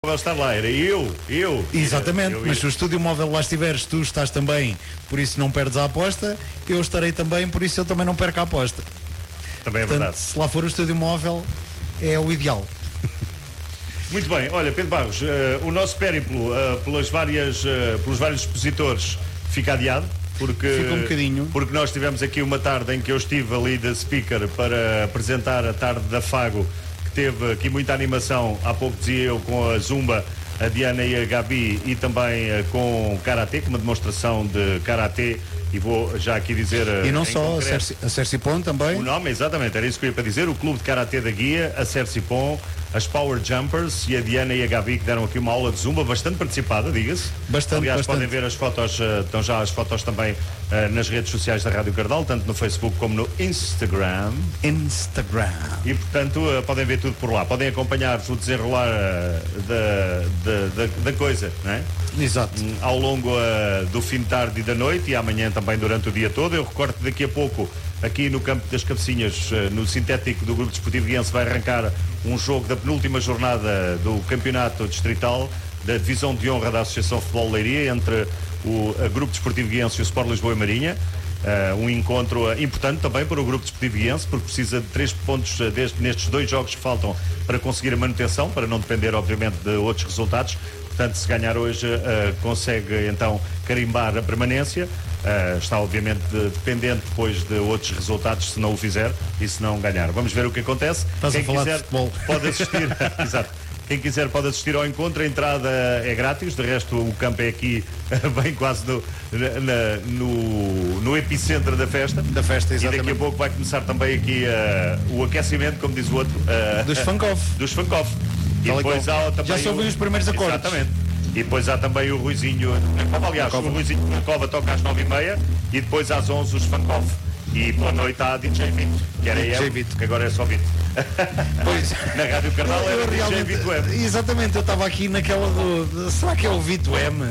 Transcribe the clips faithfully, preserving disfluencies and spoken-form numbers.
Móvel estar lá, era eu, eu. Exatamente, eu, eu, mas se o estúdio móvel lá estiveres, tu estás também, por isso não perdes a aposta, eu estarei também, por isso eu também não perco a aposta. Também é Portanto, verdade. se lá for o estúdio móvel, é o ideal. Muito bem, olha, Pedro Barros, uh, o nosso périplo uh, pelas várias, uh, pelos vários expositores fica adiado. Porque, Fica um bocadinho. porque nós tivemos aqui uma tarde em que eu estive ali de speaker para apresentar a tarde da Fago, que teve aqui muita animação, há pouco dizia eu, com a Zumba, a Diana e a Gabi, e também uh, com Karatê, com uma demonstração de Karatê, e vou já aqui dizer... Uh, e não só a, Cerci, a Cercipon também. O nome, exatamente, era isso que eu ia para dizer, o Clube de Karatê da Guia, a Cercipon, as Power Jumpers e a Diana e a Gabi, que deram aqui uma aula de Zumba bastante participada, diga-se. Bastante, Aliás, bastante. podem ver as fotos, uh, estão já as fotos também uh, nas redes sociais da Rádio Cardal, tanto no Facebook como no Instagram. Instagram. E, portanto, uh, podem ver tudo por lá. Podem acompanhar o desenrolar uh, da, da, da, da coisa, não é? Exato. Um, ao longo uh, do fim de tarde e da noite, e amanhã também durante o dia todo. Eu recordo que daqui a pouco, aqui no Campo das Cabecinhas, uh, no sintético do Grupo Desportivo Guiense, vai arrancar um jogo da penúltima jornada do Campeonato Distrital da Divisão de Honra da Associação de Futebol Leiria, entre o Grupo Desportivo Guiense e o Sport Lisboa e Marinha. Uh, um encontro uh, importante também para o Grupo Desportivo Guiense, porque precisa de três pontos uh, desde, nestes dois jogos que faltam para conseguir a manutenção, para não depender, obviamente, de outros resultados. Portanto, se ganhar hoje, uh, consegue então carimbar a permanência. Uh, está obviamente de, dependente depois de outros resultados, se não o fizer e se não ganhar. Vamos ver o que acontece. Estás Quem a falar quiser de futebol. Pode assistir. Exato. Quem quiser pode assistir ao encontro, a entrada é grátis, de resto o campo é aqui bem quase no, na, no, no epicentro da festa. Da festa, exatamente. E daqui a pouco vai começar também aqui uh, o aquecimento, como diz o outro. Uh, Dos funk-off. Dos funk-off. E Tal depois qual. há também Já só o... ouvi os primeiros acordes. Exatamente. E depois há também o Ruizinho, aliás, o Ruizinho na Cova toca às nove e meia e depois às onze os funk-off. E pela noite há D J Vito, que era D J eu, Vito. que agora é só Vito. Pois. Na Rádio Cardal era Eu D J realmente- Vito M. Exatamente, eu estava aqui naquela do. Será que é o Vito M?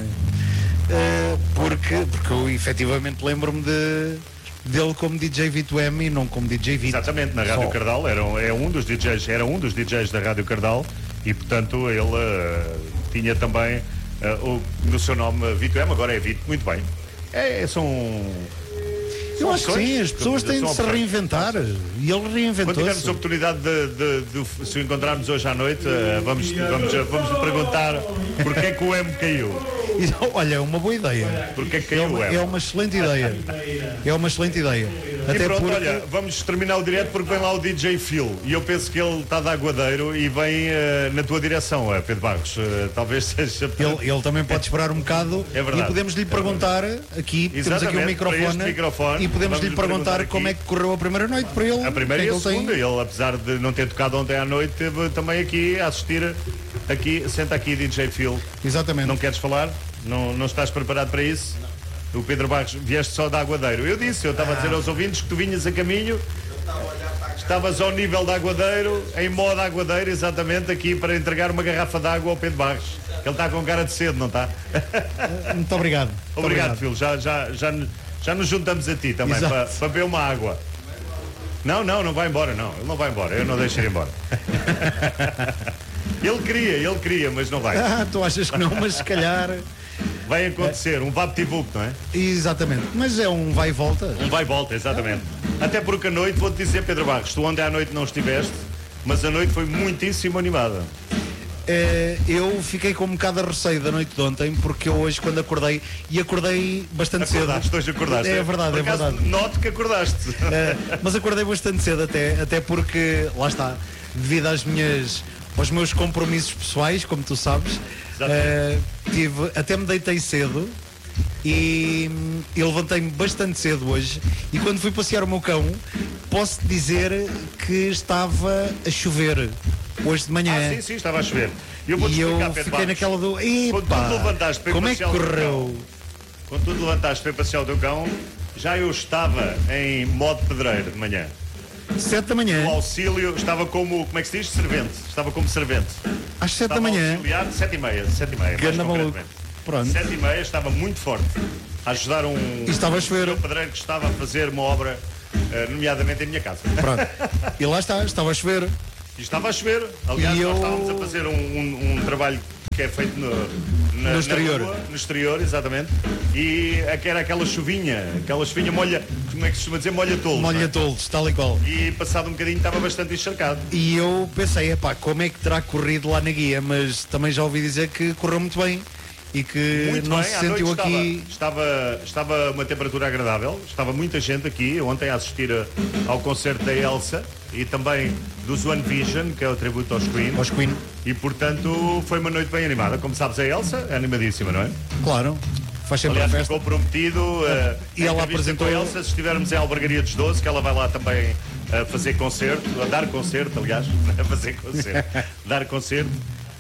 Uh, porque, porque eu efetivamente lembro-me de, dele como D J Vito M e não como D J Vito. Exatamente, na Rádio Só. Cardal era, é um dos D Js, era um dos D Js da Rádio Cardal e portanto ele uh, tinha também uh, o, no seu nome uh, Vito M, agora é Vito, muito bem. É, são. Eu são acho que opções, sim, as pessoas têm de são se opções. reinventar e ele Quando tivermos reinventou-se. a oportunidade de, de, de, se o encontrarmos hoje à noite, uh, vamos, vamos, vamos lhe perguntar porque é que o M caiu. E, olha, é uma boa ideia. Porque é que É caiu o uma, M. é uma excelente ideia. É uma excelente ideia. E Até pronto, porque olha, vamos terminar o direto porque vem lá o D J Phil e eu penso que ele está de aguadeiro e vem uh, na tua direção, uh, Pedro Barros. Uh, talvez seja. ele, ele também pode esperar um bocado É verdade. e podemos lhe É perguntar aqui, temos aqui Exatamente, um para microfone, este microfone, e podemos vamos lhe lhe perguntar, perguntar como é aqui. que correu a primeira noite para ele. A primeira o e que é a que ele segunda, tem. ele apesar de não ter tocado ontem à noite, teve também aqui a assistir, aqui, senta aqui D J Phil. Exatamente. Não queres falar? Não, não estás preparado para isso? O Pedro Barros, vieste só de aguadeiro. Eu disse, eu estava a dizer aos ouvintes que tu vinhas a caminho, estavas ao nível de aguadeiro, em modo aguadeiro, exatamente, aqui para entregar uma garrafa de água ao Pedro Barros. Ele está com cara de sede, não está? Muito obrigado. Muito Obrigado, Phil. Já, já, já, já nos juntamos a ti também Exato. para, para beber uma água. Não, não, não vai embora, não. Ele não vai embora. Eu não deixo ele embora. Ele queria, ele queria, mas não vai. Ah, tu achas que não, mas se calhar. Vai acontecer, um VaptVup, não é? Exatamente. Mas é um vai e volta. Um vai e volta, exatamente. Até porque a noite, vou-te dizer, Pedro Barros, tu ontem à noite não estiveste, mas a noite foi muitíssimo animada. Eh, eu fiquei com um bocado de receio da noite de ontem, porque eu hoje, quando acordei, e acordei bastante Acordaste, cedo. hoje acordaste. É verdade, Por é acaso, verdade. Note que acordaste. Eh, mas acordei bastante cedo até, até porque, lá está, devido às minhas, aos meus compromissos pessoais, como tu sabes, eh, tive, até me deitei cedo e, e levantei-me bastante cedo hoje, e quando fui passear o meu cão, posso dizer que estava a chover hoje de manhã. Ah, sim, sim, estava a chover. E eu, vou-te E eu explicar, Pedro fiquei Barros. naquela do. Quando tu Epá, levantaste para ir como é que passear o teu correu? cão, quando tu te levantaste para ir passear o teu cão, já eu estava em modo pedreiro de manhã. Sete da manhã, O auxílio estava como, como é que se diz? Servente. Estava como servente. às sete da Estava manhã. auxiliar de sete e meia, sete e meia, mais Ganda maluco. concretamente. Pronto. Sete e meia, estava muito forte a ajudar um, E estava a chover. um pedreiro que estava a fazer uma obra, eh, nomeadamente em minha casa. Pronto. E lá está, estava a chover. E estava a chover. Aliás, E nós eu- estávamos a fazer um, um- um trabalho que é feito no, na, no exterior. Na rua, no exterior, exatamente. E era aquela chuvinha, aquela chuvinha molha, como é que se costuma dizer? Molha tolos. Molha tolos, tal e qual. E passado um bocadinho estava bastante encharcado. E eu pensei, epá, como é que terá corrido lá na guia? Mas também já ouvi dizer que correu muito bem. E que muito não bem, se sentiu aqui. Estava, estava, estava uma temperatura agradável, estava muita gente aqui, ontem a assistir a, ao concerto da Elsa e também dos One Vision, que é o tributo aos Queen. Aos Queen. E portanto foi uma noite bem animada. Como sabes, a Elsa é animadíssima, não é? Claro. Faz sempre Aliás, a festa. ficou prometido uh, e ela apresentou com a Elsa, se estivermos em Albergaria dos doze, que ela vai lá também a fazer concerto, a dar concerto, aliás, a fazer concerto, dar concerto.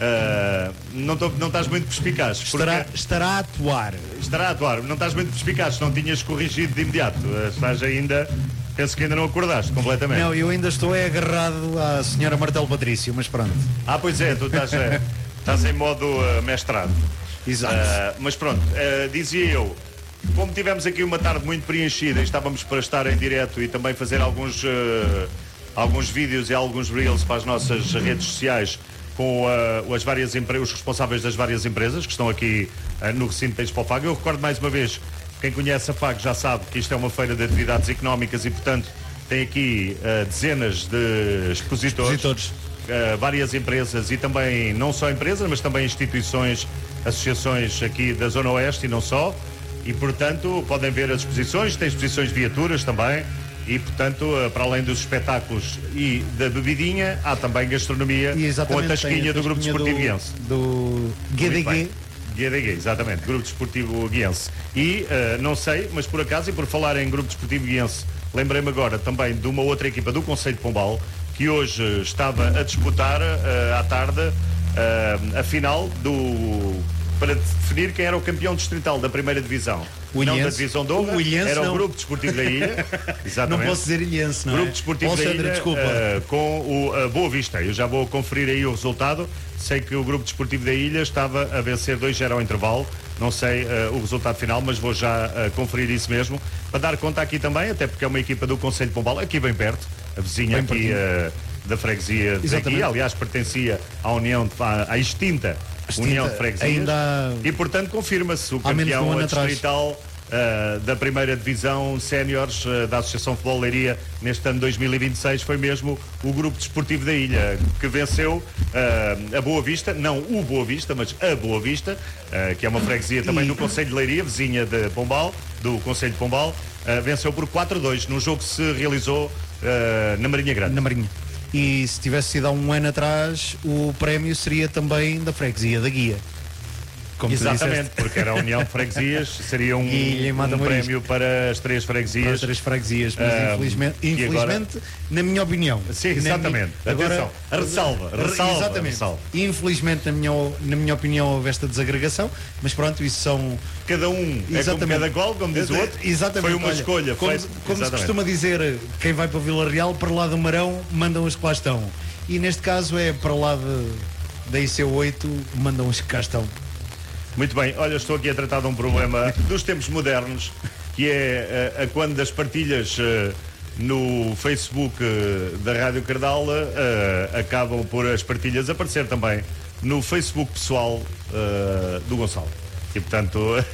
Uh, não, tô, não estás muito perspicaz. Estará, estará a atuar. Estará a atuar. Não estás muito perspicaz. Não tinhas corrigido de imediato. Uh, estás ainda. Penso que ainda não acordaste completamente. Não, eu ainda estou é agarrado à senhora Martelo Patrício, mas pronto. Ah, pois é, tu estás, uh, estás em modo uh, mestrado. Exato. Uh, mas pronto, uh, dizia eu, como tivemos aqui uma tarde muito preenchida e estávamos para estar em direto e também fazer alguns, uh, alguns vídeos e alguns reels para as nossas redes sociais com uh, as várias os responsáveis das várias empresas que estão aqui uh, no recinto da Expo Fag. Eu recordo mais uma vez, quem conhece a Fag já sabe que isto é uma feira de atividades económicas e, portanto, tem aqui uh, dezenas de expositores, expositores. Uh, várias empresas e também, não só empresas, mas também instituições, associações aqui da Zona Oeste e não só. E, portanto, podem ver as exposições, tem exposições de viaturas também. E, portanto, para além dos espetáculos e da bebidinha, há também gastronomia com a tasquinha do Grupo Desportivo Guiense. Do G D G. G D G, exatamente, Grupo Desportivo Guiense. E, uh, não sei, mas por acaso, e por falar em Grupo Desportivo Guiense, lembrei-me agora também de uma outra equipa do Concelho de Pombal, que hoje estava a disputar, uh, à tarde, uh, a final do... para definir quem era o campeão distrital da primeira divisão. O não Ilhense. da divisão de honra, o Ilhense, era não. o Grupo Desportivo da Ilha. Exatamente. Não posso dizer Ilhense, não Grupo é? Desportivo Posso da dizer, Ilha, desculpa. Uh, com o uh, Boa Vista. Eu já vou conferir aí o resultado. Sei que o Grupo Desportivo da Ilha estava a vencer dois a zero ao intervalo. Não sei uh, o resultado final, mas vou já uh, conferir isso mesmo. Para dar conta aqui também, até porque é uma equipa do Concelho de Pombal, aqui bem perto, a vizinha bem aqui uh, da freguesia daqui. Aliás, pertencia à União, de, à, à extinta Extinta, União de Freguesias. Ainda... E, portanto, confirma-se o Há menos de um campeão ano distrital uh, da primeira divisão séniores uh, da Associação Futebol Leiria neste ano dois mil e vinte e seis foi mesmo o Grupo Desportivo da Ilha, que venceu uh, a Boa Vista, não o Boa Vista, mas a Boa Vista, uh, que é uma freguesia também e... do Concelho de Leiria, vizinha de Pombal, do Concelho de Pombal, uh, venceu por quatro a dois num jogo que se realizou uh, na Marinha Grande. Na Marinha. E se tivesse sido há um ano atrás, o prémio seria também da freguesia da Guia. Como exatamente, porque era a União de Freguesias, seria um, um prémio para as três freguesias. Para as três freguesias, mas uh, infelizmente, infelizmente agora... na minha opinião. Sim, exatamente. Na, agora, a ressalva, a ressalva. Exatamente. Ressalva. Infelizmente, na minha, na minha opinião, houve esta desagregação, mas pronto, isso são. Cada um exatamente. É como cada qual, como diz o outro. Exatamente. Foi uma Olha, escolha. Como, feita, como se costuma dizer, quem vai para Vila Real, para lá do Marão, mandam os que lá estão. E neste caso é para lá de, da I C oito, mandam os que cá estão. Muito bem, olha, estou aqui a tratar de um problema dos tempos modernos, que é a, a quando das partilhas uh, no Facebook uh, da Rádio Cardal uh, acabam por as partilhas aparecer também no Facebook pessoal uh, do Gonçalo. E portanto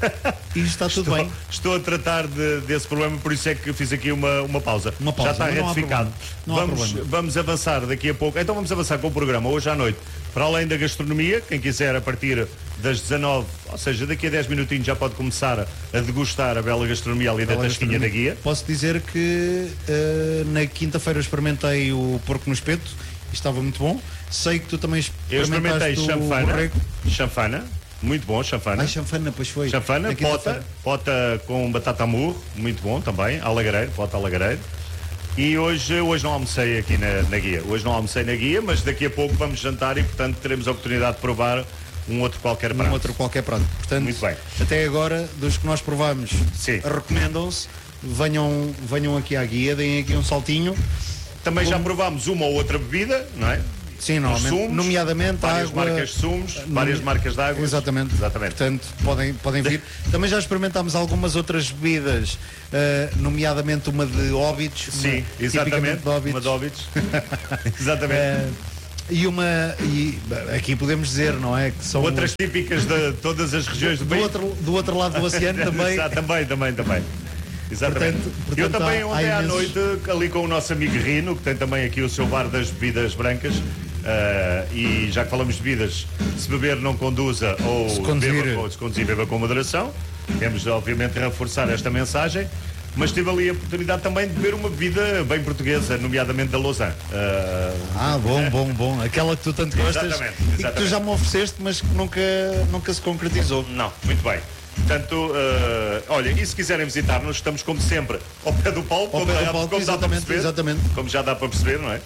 e está tudo estou, bem. Estou a tratar de, desse problema, por isso é que fiz aqui uma, uma pausa. Uma pausa. Já está não retificado. Não vamos, vamos avançar daqui a pouco. Então vamos avançar com o programa hoje à noite. Para além da gastronomia, quem quiser a partir das dezanove, ou seja, daqui a dez minutinhos já pode começar a degustar a bela gastronomia ali da tasquinha da Guia. Posso dizer que uh, na quinta-feira experimentei o porco no espeto e estava muito bom. Sei que tu também experimentaste. Eu experimentei chanfana, chanfana, muito bom, chanfana. Ah, chanfana, pois foi. Chanfana, pota, pota com batata murro, muito bom também, alagareiro, pota alagareiro. E hoje, hoje não almocei aqui na, na Guia, hoje não almocei na Guia, mas daqui a pouco vamos jantar e, portanto, teremos a oportunidade de provar um outro qualquer prato. Um outro qualquer prato. Portanto, muito bem. Até agora, dos que nós provamos, recomendam-se, venham, venham aqui à Guia, deem aqui um saltinho. Também Como... já provámos uma ou outra bebida, não é? Sim, normalmente, sumos, nomeadamente várias água, marcas de sumos, várias marcas de água. Exatamente. Exatamente. Portanto, podem, podem vir. Também já experimentámos algumas outras bebidas, uh, nomeadamente uma de Óbidos. Sim, uma, exatamente. De Óbidos. Uma de Óbidos. Exatamente. Uh, e uma e aqui podemos dizer, não é, que são outras típicas de todas as regiões do, do país. outro do outro lado do oceano também. também, também, também. Exatamente. Portanto, portanto, eu também há, ontem há à imensos... noite ali com o nosso amigo Rino, que tem também aqui o seu bar das bebidas brancas. Uh, e já que falamos de bebidas, se beber não conduza ou se conduzir, beba, ou se conduzir beba com moderação. Temos obviamente reforçar esta mensagem. Mas tive ali a oportunidade também de beber uma bebida bem portuguesa, nomeadamente da Lausanne. Uh... Ah, bom, bom, bom. Aquela que tu tanto gostas exatamente, exatamente. E que tu já me ofereceste, mas que nunca, nunca se concretizou. Não, muito bem. Portanto, uh, olha, e se quiserem visitar-nos, estamos como sempre ao pé do palco, ao como, pé dá, do palco, como dá para perceber, exatamente. Como já dá para perceber, não é?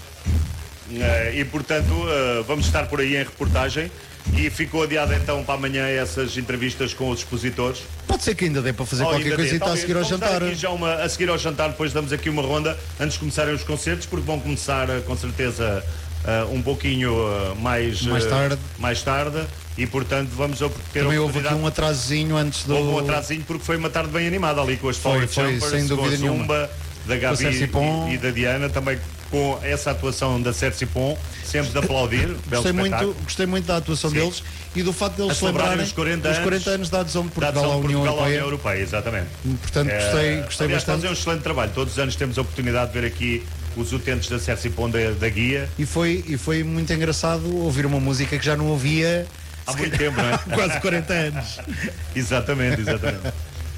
Uh, e portanto, uh, vamos estar por aí em reportagem. E ficou adiada então para amanhã essas entrevistas com os expositores. Pode ser que ainda dê para fazer oh, qualquer coisa a seguir ao jantar. Aqui já uma, a seguir ao jantar, depois damos aqui uma ronda antes de começarem os concertos, porque vão começar com certeza uh, um pouquinho uh, mais, mais, tarde. Uh, mais tarde e portanto vamos ter também houve aqui um atrasozinho antes do... Houve um atrasozinho porque foi uma tarde bem animada ali com as Power Jumpers, sem dúvida com a Zumba, da Gabi e, e da Diana, também com essa atuação da Cerci Pon, sempre de aplaudir. Gostei muito, gostei muito da atuação Sim. deles e do facto de eles celebrarem os quarenta anos, os quarenta anos da adesão de Portugal à União Europeia. Europeia. Exatamente. Portanto, gostei, é, gostei aliás, bastante. Fazem um excelente trabalho. Todos os anos temos a oportunidade de ver aqui os utentes da Cerci Pon da, da guia. E foi, e foi muito engraçado ouvir uma música que já não ouvia há muito tempo, não é? Quase quarenta anos. Exatamente, exatamente.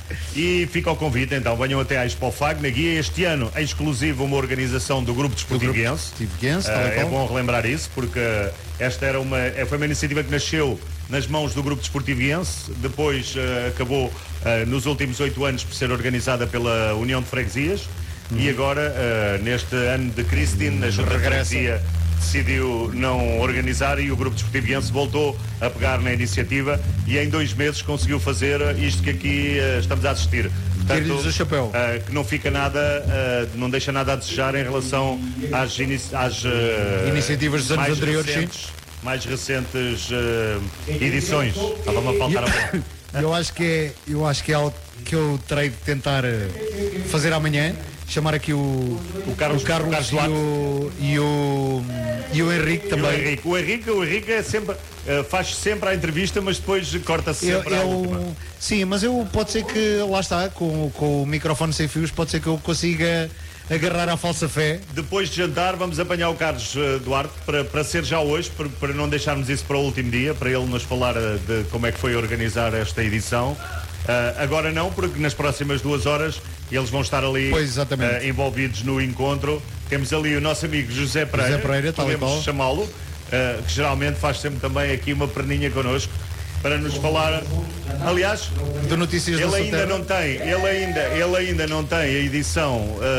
E fica o convite, então, venham até à Expo F A G, na guia, este ano, em exclusivo, uma organização do Grupo Desportivo Guiense. Uh, é bom relembrar isso, porque esta era uma, foi uma iniciativa que nasceu nas mãos do Grupo Desportivo Guiense, depois uh, acabou, uh, nos últimos oito anos, por ser organizada pela União de Freguesias, hum. e agora, uh, neste ano de Christine, a Junta de Freguesia decidiu não organizar e o Grupo Desportivo Guiense voltou a pegar na iniciativa e em dois meses conseguiu fazer isto que aqui uh, estamos a assistir. Portanto, o chapéu. Uh, que não fica nada, uh, não deixa nada a desejar em relação às, inici às uh, iniciativas dos anos mais anteriores, recentes, sim. mais recentes uh, edições. Estava-me a faltar a eu acho que é, eu acho que é algo que eu terei de tentar fazer amanhã. Chamar aqui o, o Carlos, o Carlos, o Carlos e, o, e, o, e o Henrique também. O Henrique, o Henrique, o Henrique é sempre, uh, faz sempre a entrevista, mas depois corta-se sempre eu, à eu, última. Sim, mas eu pode ser que, lá está, com, com o microfone sem fios, pode ser que eu consiga agarrar à falsa fé. Depois de jantar vamos apanhar o Carlos uh, Duarte para, para ser já hoje, para, para não deixarmos isso para o último dia, para ele nos falar uh, de como é que foi organizar esta edição. Uh, agora não, porque nas próximas duas horas eles vão estar ali pois, uh, envolvidos no encontro. Temos ali o nosso amigo José Pereira, José Pereira podemos chamá-lo, uh, que geralmente faz sempre também aqui uma perninha connosco para nos falar. Aliás, de notícias ele da ainda terra. não tem, ele ainda, ele ainda não tem a edição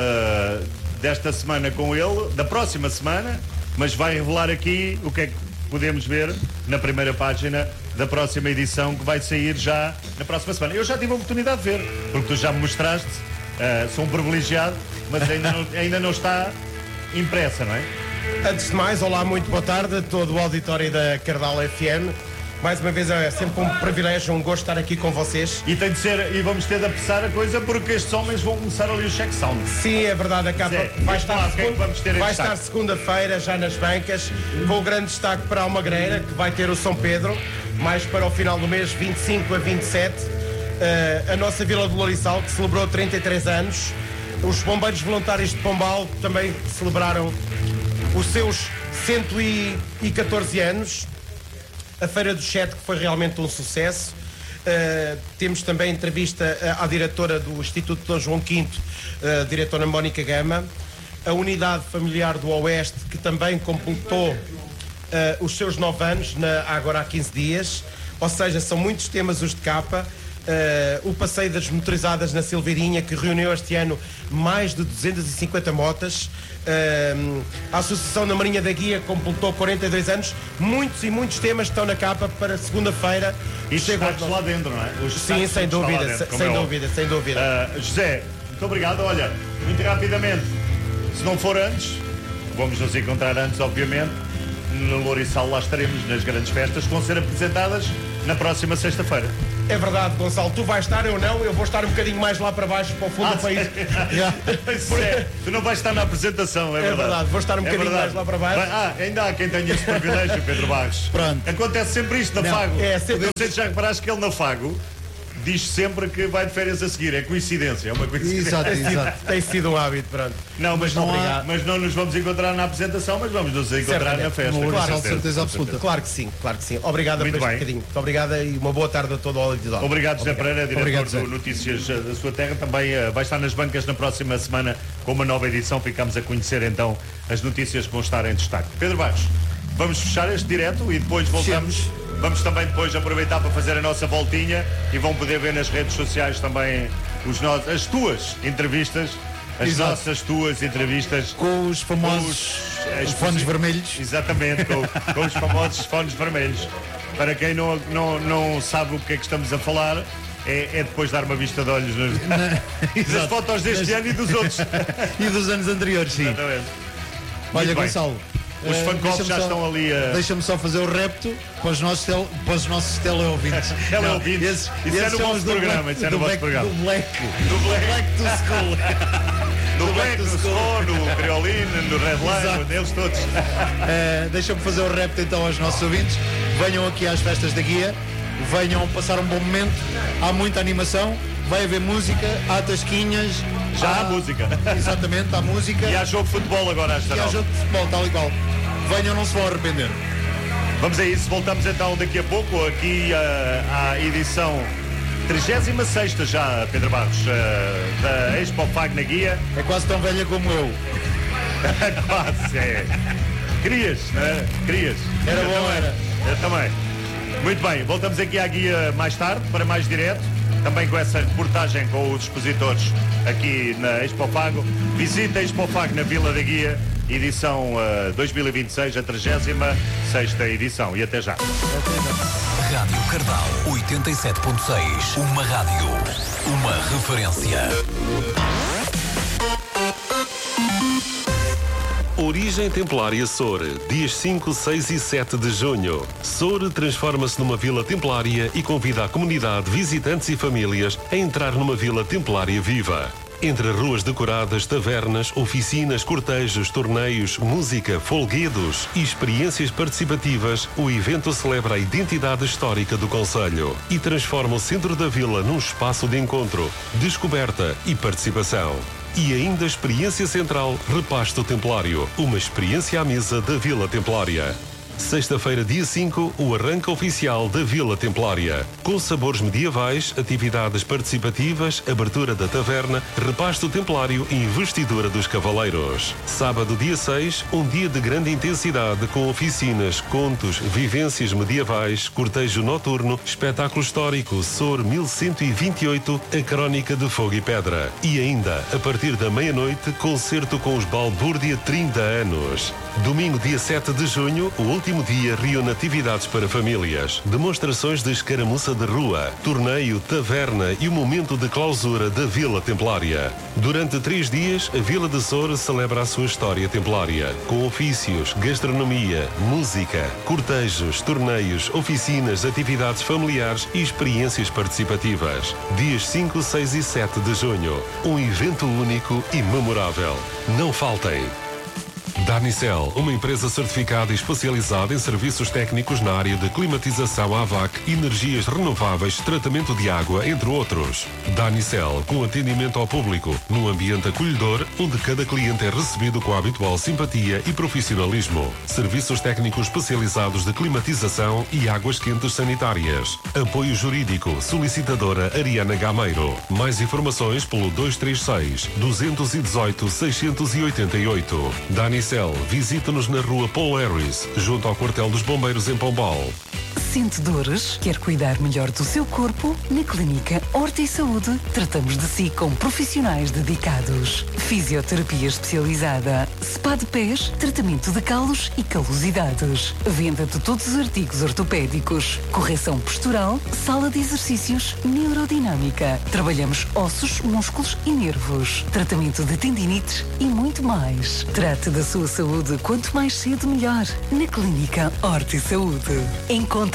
uh, desta semana com ele, da próxima semana, mas vai revelar aqui o que é que podemos ver na primeira página da próxima edição que vai sair já na próxima semana. Eu já tive a oportunidade de ver, porque tu já me mostraste, uh, sou um privilegiado, mas ainda não, ainda não está impressa, não é? Antes de mais, olá, muito boa tarde a todo o auditório da Cardal F M. Mais uma vez é sempre um privilégio, um gosto estar aqui com vocês. E tem de ser, e vamos ter de apressar a coisa porque estes homens vão começar ali o check sound. Sim, é verdade, a capa Zé, vai estar, lá, segunda, vamos ter vai estar segunda-feira já nas bancas, com o grande destaque para a Almagreira, que vai ter o São Pedro, mais para o final do mês, vinte e cinco a vinte e sete. Uh, a nossa Vila do Lourissal, que celebrou trinta e três anos. Os bombeiros voluntários de Pombal também celebraram os seus cento e catorze anos. A Feira do Chet, que foi realmente um sucesso. Uh, temos também entrevista à diretora do Instituto Dom João quinto, uh, diretora Mónica Gama. A Unidade Familiar do Oeste, que também completou uh, os seus nove anos, na, agora há quinze dias. Ou seja, são muitos temas os de capa. Uh, o passeio das motorizadas na Silveirinha, que reuniu este ano mais de duzentas e cinquenta motas. Uh, a Associação da Marinha da Guia completou quarenta e dois anos. Muitos e muitos temas estão na capa para segunda-feira. E chegam lá dentro, não é? Os Sim, sem dúvida, dentro, sem, é dúvida sem dúvida, uh, José, muito obrigado. Olha, muito rapidamente, se não for antes, vamos nos encontrar antes, obviamente. No Lourissal lá estaremos nas grandes festas, que vão ser apresentadas na próxima sexta-feira. É verdade, Gonçalo, tu vais estar, eu não, eu vou estar um bocadinho mais lá para baixo, para o fundo Ah, do país. é, tu não vais estar na apresentação, é, É verdade. verdade, vou estar um É bocadinho verdade. mais lá para baixo. Vai- Ah, ainda há quem tenha esse privilégio, Pedro Barros. Pronto. Acontece sempre isto na Não, Fago. é sempre- Não sei se já reparaste que ele na Fago diz sempre que vai de férias a seguir. É coincidência, é uma coincidência. Exato, Tem sido, exato. tem sido um hábito, pronto. Não, mas não, há, Obrigado. mas não nos vamos encontrar na apresentação, mas vamos nos encontrar Certamente. na festa. No com Horizonte, certeza absoluta. Claro que sim, claro que sim. Obrigado Muito por este bem. bocadinho. Muito obrigada e uma boa tarde a todo o auditório. Obrigado, José Pereira, diretor Obrigado, do Zé. Notícias eh, da sua terra. Também eh, vai estar nas bancas na próxima semana com uma nova edição. Ficamos a conhecer então as notícias que vão estar em destaque. Pedro Barros, vamos fechar este direto e depois voltamos. Vamos também depois aproveitar para fazer a nossa voltinha e vão poder ver nas redes sociais também os nossos, as tuas entrevistas, as Exato. nossas tuas entrevistas. Com os famosos Os- os fones vermelhos. Exatamente, com, com os famosos fones vermelhos. Para quem não, não, não sabe o que é que estamos a falar, é, é depois dar uma vista de olhos nos, nas Exato. fotos deste ano e dos outros. E dos anos anteriores, sim. Exatamente. Olha, Muito bem. Gonçalo. Os eh, fan clubs deixa-me já só- estão ali a. Deixa-me só fazer o repto para os nossos, tel, para os nossos teleouvintes. Teleouvintes. Não, esses- Isso é esses no são vosso os do programa, Black- isso é no do vosso Black- programa. Do Black. Do Black. Black to School. No Black, no Score, no Creolina, no Red Line, Exato. deles todos. Eh, Deixa-me fazer o repto então aos nossos ouvintes. Venham aqui às festas da Guia. Venham passar um bom momento. Há muita animação. Vai haver música, há tasquinhas. Já há música. Exatamente, há música. E há jogo de futebol agora às E há dezenove. jogo de futebol, tal e qual. Venham, não se vão arrepender. Vamos a isso, voltamos então daqui a pouco aqui ah, à edição trigésima sexta já, Pedro Barros, ah, da Expo Fag na Guia. É quase tão velha como eu. Quase, é. Querias, né? Querias. Era Eu bom, também. era. Eu também. Muito bem, voltamos aqui à Guia mais tarde, para mais direto. Também com essa reportagem com os expositores aqui na Expo Fago. Visita a Expo Fago na Vila da Guia, edição ah, dois mil e vinte e seis, a trigésima sexta edição. E até já. Rádio Cardal oitenta e sete ponto seis. Uma rádio. Uma referência. Origem Templária Soure, dias cinco, seis e sete de junho. Soure transforma-se numa vila templária e convida a comunidade, visitantes e famílias a entrar numa vila templária viva. Entre ruas decoradas, tavernas, oficinas, cortejos, torneios, música, folguedos e experiências participativas, o evento celebra a identidade histórica do concelho e transforma o centro da vila num espaço de encontro, descoberta e participação. E ainda a experiência central Repasto Templário, uma experiência à mesa da Vila Templária. Sexta-feira, dia cinco, o arranque oficial da Vila Templária. Com sabores medievais, atividades participativas, abertura da taverna, repasto templário e investidura dos cavaleiros. Sábado, dia seis, um dia de grande intensidade com oficinas, contos, vivências medievais, cortejo noturno, espetáculo histórico Soure mil cento e vinte e oito, a Crónica de Fogo e Pedra. E ainda, a partir da meia-noite, concerto com os Balbúrdia trinta anos. Domingo, dia sete de junho, o último dia reúne atividades para famílias, demonstrações de escaramuça de rua, torneio, taverna e o momento de clausura da Vila Templária. Durante três dias, a Vila de Soure celebra a sua história templária, com ofícios, gastronomia, música, cortejos, torneios, oficinas, atividades familiares e experiências participativas. Dias cinco, seis e sete de junho. Um evento único e memorável. Não faltem! Danicel, uma empresa certificada e especializada em serviços técnicos na área de climatização A V A C, energias renováveis, tratamento de água, entre outros. Danicel, com atendimento ao público, num ambiente acolhedor, onde cada cliente é recebido com a habitual simpatia e profissionalismo. Serviços técnicos especializados de climatização e águas quentes sanitárias. Apoio jurídico, solicitadora Ariana Gameiro. Mais informações pelo dois três seis, dois um oito, seis oito oito. Danicel, visita-nos na rua Paul Harris, junto ao quartel dos bombeiros em Pombal. Sente dores? Quer cuidar melhor do seu corpo? Na Clínica Horta e Saúde, tratamos de si com profissionais dedicados. Fisioterapia especializada, spa de pés, tratamento de calos e calosidades. Venda de todos os artigos ortopédicos, correção postural, sala de exercícios, neurodinâmica. Trabalhamos ossos, músculos e nervos. Tratamento de tendinites e muito mais. Trate da sua saúde quanto mais cedo melhor. Na Clínica Horta e Saúde. Encontre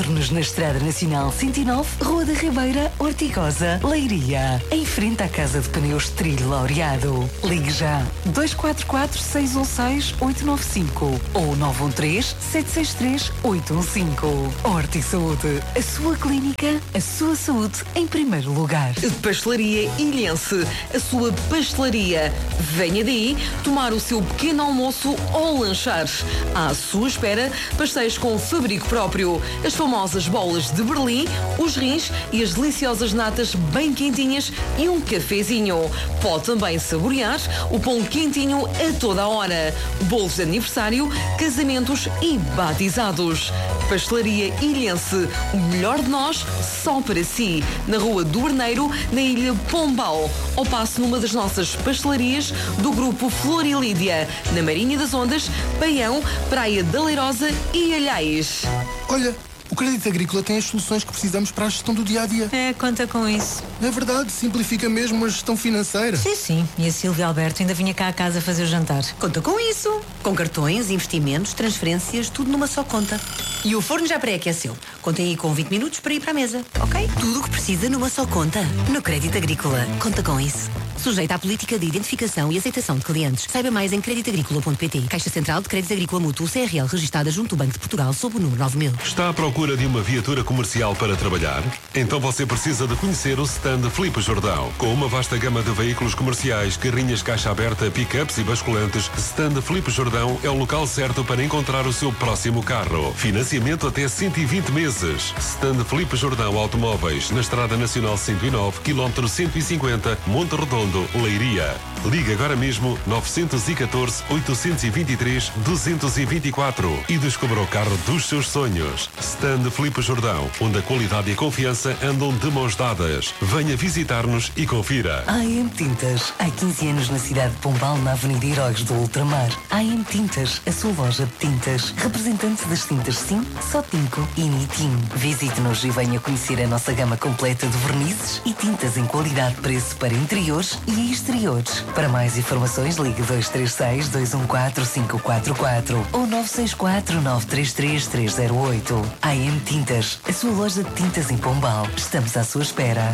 Fornos na Estrada Nacional cento e nove, Rua da Ribeira, Ortigosa, Leiria. Em frente à Casa de Pneus Trilho Laureado. Ligue já dois quatro quatro, seis um seis, oito nove cinco ou nove um três, sete seis três, oito um cinco. Horti Saúde, a sua clínica, a sua saúde em primeiro lugar. Pastelaria Ilhense, a sua pastelaria. Venha daí tomar o seu pequeno almoço ou lanchar. À sua espera, pastéis com fabrico próprio, as famosas bolas de Berlim, os rins e as deliciosas natas bem quentinhas e um cafezinho. Pode também saborear o pão quentinho a toda a hora. Bolos de aniversário, casamentos e batizados. Pastelaria Ilhense, o melhor de nós, só para si. Na Rua do Berneiro, na Ilha Pombal. Ou passe numa das nossas pastelarias do grupo Flor e Lídia, na Marinha das Ondas, Baião, Praia da Leirosa e Alhais. Olha, o Crédito Agrícola tem as soluções que precisamos para a gestão do dia-a-dia. É, conta com isso. É verdade, simplifica mesmo a gestão financeira. Sim, sim. E a Silvia Alberto ainda vinha cá a casa fazer o jantar. Conta com isso. Com cartões, investimentos, transferências, tudo numa só conta. E o forno já pré-aqueceu. Contem aí com vinte minutos para ir para a mesa, ok? Tudo o que precisa numa só conta. No Crédito Agrícola. Conta com isso. Sujeita à política de identificação e aceitação de clientes. Saiba mais em crédito agrícola ponto pt. Caixa Central de Crédito Agrícola Mútuo C R L, registada junto do Banco de Portugal sob o número nove mil. Está à procura de uma viatura comercial para trabalhar? Então você precisa de conhecer o stand Filipe Jordão. Com uma vasta gama de veículos comerciais, carrinhas caixa aberta, pick-ups e basculantes, stand Filipe Jordão é o local certo para encontrar o seu próximo carro. Financiamento até cento e vinte meses. Stand Filipe Jordão Automóveis, na Estrada Nacional cento e nove, quilómetro cento e cinquenta, Monte Redondo, Leiria. Ligue agora mesmo nove um quatro, oito dois três, dois dois quatro e descubra o carro dos seus sonhos. Stand Filipe Jordão, onde a qualidade e a confiança andam de mãos dadas. Venha visitar-nos e confira. A M Tintas, há quinze anos na cidade de Pombal, na Avenida Heróis do Ultramar. A M Tintas, a sua loja de tintas, representante das tintas Sim, Sotinco e Nitim. Visite-nos e venha conhecer a nossa gama completa de vernizes e tintas em qualidade de preço para interiores e exteriores. Para mais informações, ligue dois três seis, dois um quatro, cinco quatro quatro ou nove seis quatro, nove três três, três zero oito. A M Tintas, a sua loja de tintas em Pombal. Estamos à sua espera.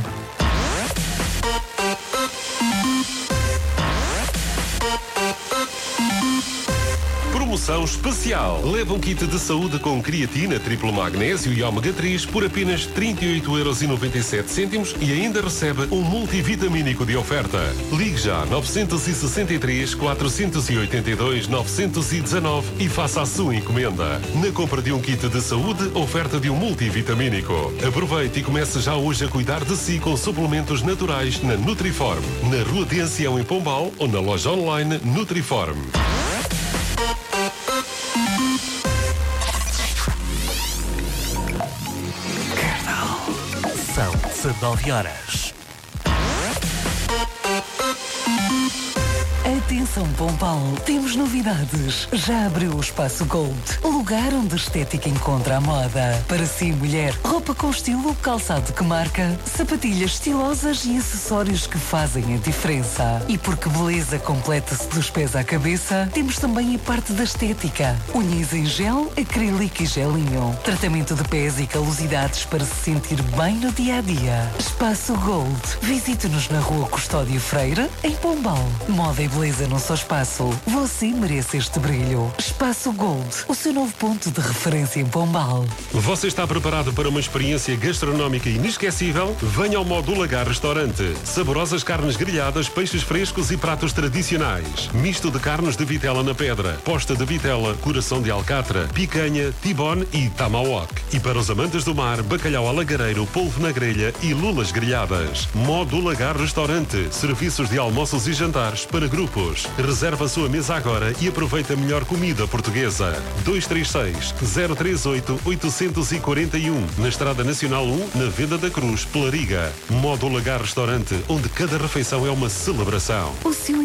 Promoção especial. Leva um kit de saúde com creatina, triplo magnésio e ômega três por apenas trinta e oito euros e noventa e sete cêntimos e ainda recebe um multivitamínico de oferta. Ligue já nove seis três, quatro oito dois, nove um nove e faça a sua encomenda. Na compra de um kit de saúde, oferta de um multivitamínico. Aproveite e comece já hoje a cuidar de si com suplementos naturais na Nutriform, na Rua de Ancião em Pombal ou na loja online Nutriform. São dezenove horas. Atenção Pombal, temos novidades. Já abriu o Espaço Gold, o lugar onde a estética encontra a moda. Para si, mulher, roupa com estilo, calçado que marca, sapatilhas estilosas e acessórios que fazem a diferença. E porque beleza completa-se dos pés à cabeça, temos também a parte da estética. Unhas em gel, acrílico e gelinho. Tratamento de pés e calosidades para se sentir bem no dia-a-dia. Espaço Gold. Visite-nos na Rua Custódio Freire, em Pombal. Moda e beleza num só espaço. Você merece este brilho. Espaço Gold, o seu novo ponto de referência em Pombal. Você está preparado para uma experiência gastronómica inesquecível? Venha ao Modo Lagar Restaurante. Saborosas carnes grelhadas, peixes frescos e pratos tradicionais. Misto de carnes de vitela na pedra, posta de vitela, coração de alcatra, picanha, tibone e tomahawk. E para os amantes do mar, bacalhau alagareiro, polvo na grelha e lulas grelhadas. Modo Lagar Restaurante. Serviços de almoços e jantares para grupos. Reserva a sua mesa agora e aproveita a melhor comida portuguesa. dois três seis, zero três oito, oito quatro um, na Estrada Nacional um, na Venda da Cruz, Pelariga. Modo Lagar Restaurante, onde cada refeição é uma celebração. O seu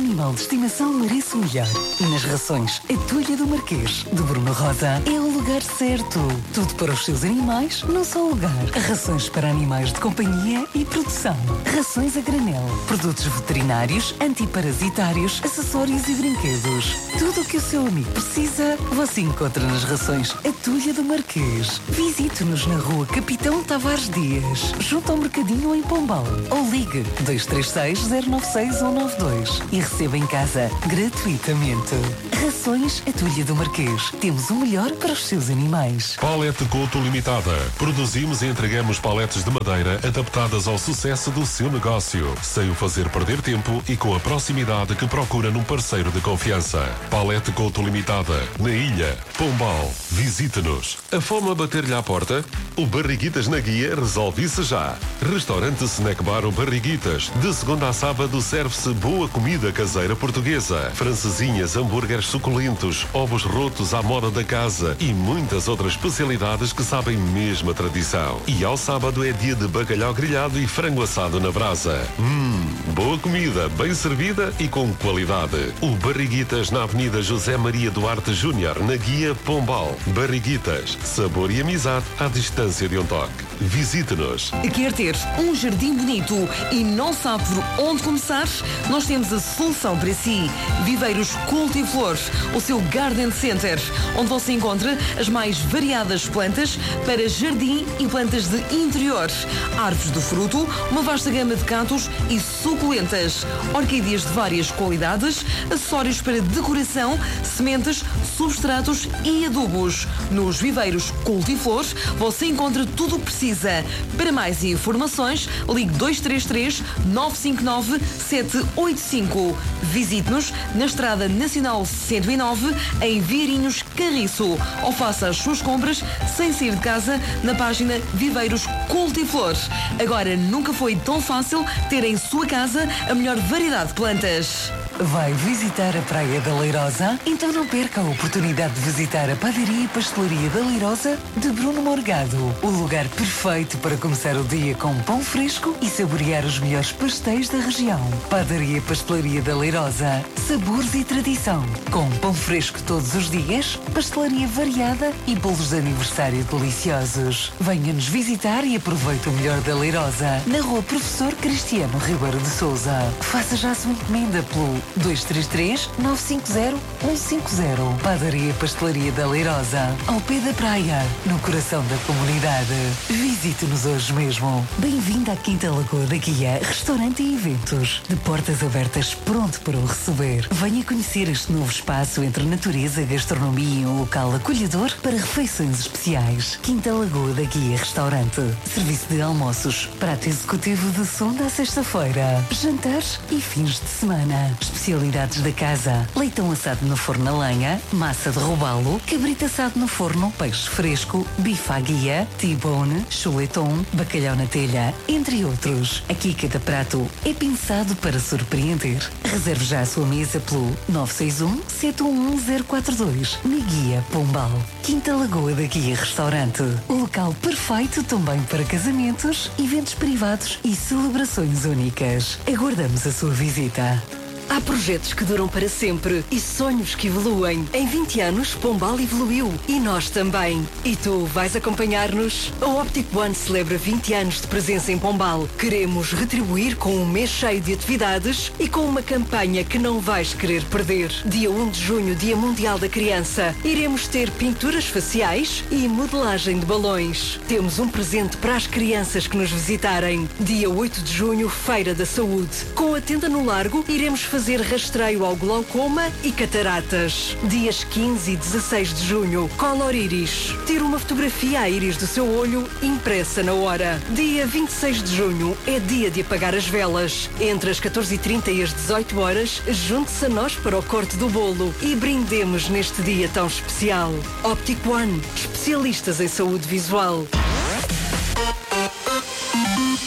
animal de estimação merece o melhor. E nas rações Atulha do Marquês, de Bruno Rosa, é o lugar certo. Tudo para os seus animais, num só lugar. Rações para animais de companhia e produção. Rações a granel. Produtos veterinários, antiparasitários, acessórios e brinquedos. Tudo o que o seu amigo precisa, você encontra nas rações Atulha do Marquês. Visite-nos na rua Capitão Tavares Dias, junto ao Mercadinho em Pombal. Ou ligue dois três seis, zero nove seis um nove dois e receba em casa gratuitamente. Rações Atulha do Marquês. Temos o melhor para os seus animais. Palete Couto Limitada. Produzimos e entregamos paletes de madeira adaptadas ao sucesso do seu negócio, sem o fazer perder tempo e com a proximidade que procura num parceiro de confiança. Palete Couto Limitada. Na Ilha, Pombal. Visite-nos. A fome a bater-lhe à porta? O Barriguitas na Guia resolve isso já. Restaurante Snack Bar o Barriguitas. De segunda a sábado serve-se boa comida caseira portuguesa. Francesinhas, hambúrgueres suculentos, ovos rotos à moda da casa e muitas outras especialidades que sabem mesmo a tradição. E ao sábado é dia de bacalhau grelhado e frango assado na brasa. Hum, boa comida, bem servida e com qualidade. O Barriguitas na Avenida José Maria Duarte Júnior, na Guia Pombal. Barriguitas, sabor e amizade à distância de um toque. Visite-nos. Quer ter um jardim bonito e não sabe por onde começar? Nós temos a solução para si. Viveiros Cultiflores, o seu Garden Center, onde você encontra as mais variadas plantas para jardim e plantas de interior. Árvores de fruto, uma vasta gama de cactos e suculentas. Orquídeas de várias qualidades, acessórios para decoração, sementes, substratos e adubos. Nos Viveiros Cultiflores, você encontra tudo o que precisa. Para mais informações, ligue dois três três, nove cinco nove, sete oito cinco. Visite-nos na Estrada Nacional cento e nove, em Vieirinhos, Carriço. Ou faça as suas compras sem sair de casa na página Viveiros Cultiflores. Agora nunca foi tão fácil ter em sua casa a melhor variedade de plantas. Vai visitar a Praia da Leirosa? Então não perca a oportunidade de visitar a Padaria e Pastelaria da Leirosa de Bruno Morgado. O lugar perfeito para começar o dia com pão fresco e saborear os melhores pastéis da região. Padaria e Pastelaria da Leirosa. Sabores e tradição. Com pão fresco todos os dias, pastelaria variada e bolos de aniversário deliciosos. Venha-nos visitar e aproveite o melhor da Leirosa. Na rua Professor Cristiano Ribeiro de Sousa. Faça já a sua encomenda pelo dois três três, nove cinco zero, um cinco zero. Padaria e Pastelaria da Leirosa, ao pé da praia, no coração da comunidade. Visite-nos hoje mesmo. Bem-vindo à Quinta Lagoa da Guia, restaurante e eventos. De portas abertas, pronto para o receber. Venha conhecer este novo espaço entre natureza, gastronomia e um local acolhedor para refeições especiais. Quinta Lagoa da Guia Restaurante. Serviço de almoços, prato executivo de segunda à sexta-feira, jantares e fins de semana. Especialidades da casa: leitão assado no forno a lenha, massa de robalo, cabrito assado no forno, peixe fresco, bife à guia, T-bone, chuleton, bacalhau na telha, entre outros. Aqui cada prato é pensado para surpreender. Reserve já a sua mesa pelo nove seis um, sete um um, zero quatro dois. Na Guia Pombal. Quinta Lagoa da Guia Restaurante. O local perfeito também para casamentos, eventos privados e celebrações únicas. Aguardamos a sua visita. Há projetos que duram para sempre e sonhos que evoluem. Em vinte anos, Pombal evoluiu e nós também. E tu vais acompanhar-nos? A Optic One celebra vinte anos de presença em Pombal. Queremos retribuir com um mês cheio de atividades e com uma campanha que não vais querer perder. Dia um de junho, Dia Mundial da Criança. Iremos ter pinturas faciais e modelagem de balões. Temos um presente para as crianças que nos visitarem. Dia oito de junho, Feira da Saúde. Com a tenda no Largo, iremos fazer fazer rastreio ao glaucoma e cataratas. Dias quinze e dezasseis de junho, Color Iris. Tira uma fotografia à íris do seu olho impressa na hora. Dia vinte e seis de junho é dia de apagar as velas. Entre as catorze e trinta e as dezoito horas, junte-se a nós para o corte do bolo e brindemos neste dia tão especial. Optic One, especialistas em saúde visual.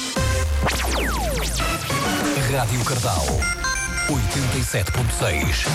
Rádio Cardal oitenta e sete ponto seis.